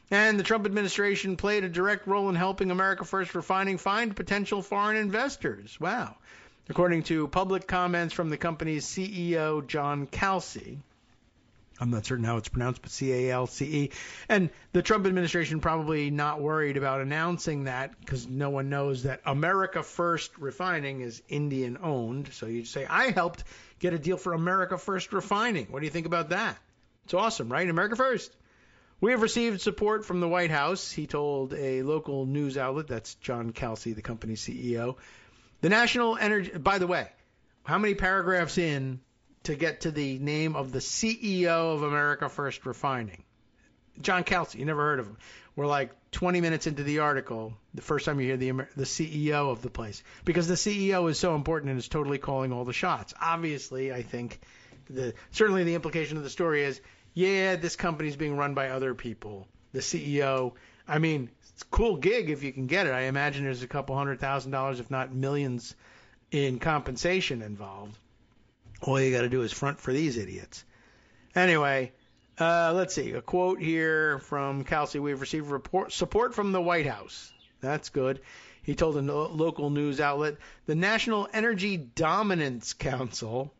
And the Trump administration played a direct role in helping America First Refining find potential foreign investors. Wow. According to public comments from the company's CEO, John Calci. I'm not certain how it's pronounced, but C-A-L-C-E. And the Trump administration probably not worried about announcing that because no one knows that America First Refining is Indian owned. So you'd say, I helped get a deal for America First Refining. What do you think about that? It's awesome, right? America First. We have received support from the White House, he told a local news outlet. That's John Calci, the company's CEO. The National Energy, by the way, how many paragraphs in to get to the name of the CEO of America First Refining? John Calci, you never heard of him. We're like 20 minutes into the article, the first time you hear the CEO of the place. Because the CEO is so important and is totally calling all the shots. Obviously, I think, certainly the implication of the story is, yeah, this company's being run by other people. The CEO, I mean, it's a cool gig if you can get it. I imagine there's a couple $100,000, if not millions, in compensation involved. All you got to do is front for these idiots. Anyway, let's see. A quote here from Calci. We've received support from the White House. That's good. He told a local news outlet, the National Energy Dominance Council,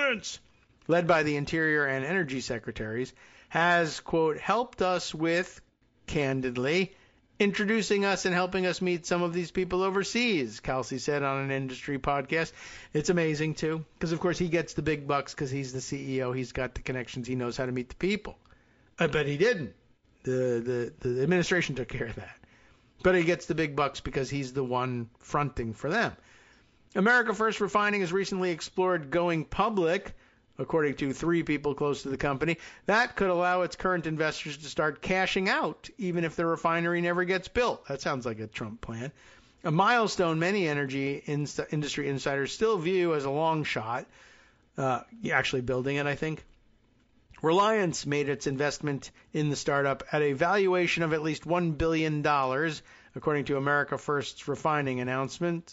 led by the Interior and Energy Secretaries, has, quote, helped us with, candidly, introducing us and helping us meet some of these people overseas, Calci said on an industry podcast. It's amazing, too, because, of course, he gets the big bucks because he's the CEO. He's got the connections. He knows how to meet the people. But he didn't. The administration took care of that. But he gets the big bucks because he's the one fronting for them. America First Refining has recently explored going public, according to 3 people close to the company. That could allow its current investors to start cashing out, even if the refinery never gets built. That sounds like a Trump plan. A milestone many energy industry insiders still view as a long shot, actually building it, I think. Reliance made its investment in the startup at a valuation of at least $1 billion, according to America First Refining's announcement.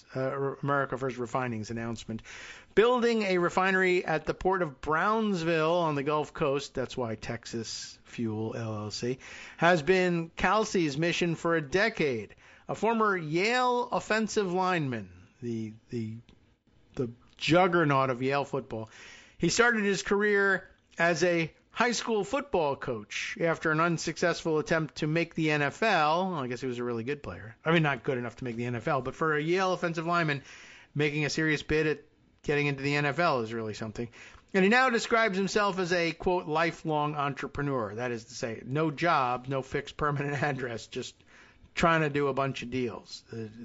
Building a refinery at the port of Brownsville on the Gulf Coast, that's why Texas Fuel LLC, has been Calci's mission for a decade. A former Yale offensive lineman, the juggernaut of Yale football, he started his career as a high school football coach after an unsuccessful attempt to make the NFL. Well, I guess he was a really good player. I mean, not good enough to make the NFL, but for a Yale offensive lineman, making a serious bid at getting into the NFL is really something. And he now describes himself as a, quote, lifelong entrepreneur. That is to say, no job, no fixed permanent address, just trying to do a bunch of deals.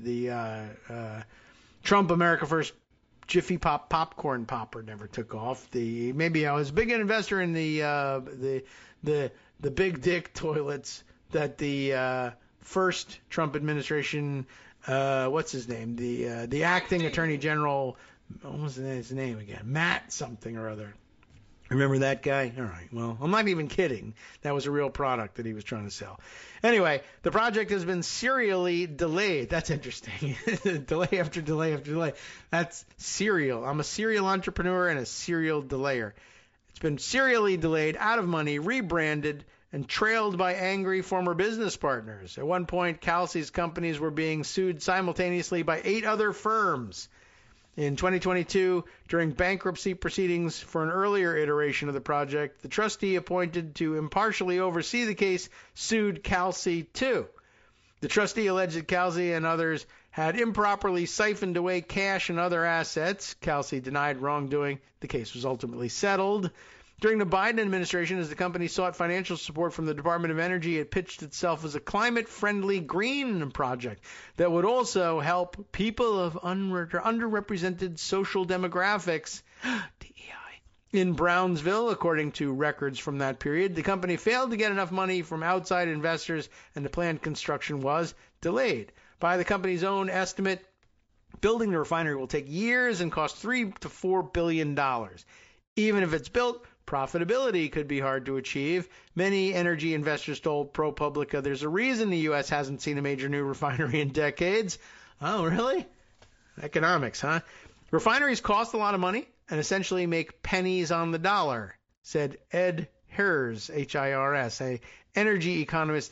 The Trump America First Jiffy Pop popcorn popper never took off. Maybe I was a big investor in the big dick toilets that the first Trump administration, what's his name? The acting attorney general, what was his name again? Matt something or other. Remember that guy? All right. Well, I'm not even kidding. That was a real product that he was trying to sell. Anyway, the project has been serially delayed. That's interesting. Delay after delay after delay. That's serial. I'm a serial entrepreneur and a serial delayer. It's been serially delayed, out of money, rebranded, and trailed by angry former business partners. At one point, Calci's companies were being sued simultaneously by 8 other firms. In 2022, during bankruptcy proceedings for an earlier iteration of the project, the trustee appointed to impartially oversee the case sued Calci too. The trustee alleged that Calci and others had improperly siphoned away cash and other assets. Calci denied wrongdoing. The case was ultimately settled. During the Biden administration, as the company sought financial support from the Department of Energy, it pitched itself as a climate-friendly green project that would also help people of underrepresented social demographics, DEI, in Brownsville, according to records from that period. The company failed to get enough money from outside investors, and the planned construction was delayed. By the company's own estimate, building the refinery will take years and cost $3 to $4 billion. Even if it's built, profitability could be hard to achieve. Many energy investors told ProPublica there's a reason the U.S. hasn't seen a major new refinery in decades. Oh, really? Economics, huh? Refineries cost a lot of money and essentially make pennies on the dollar, said Ed Hirs, H-I-R-S, a energy economist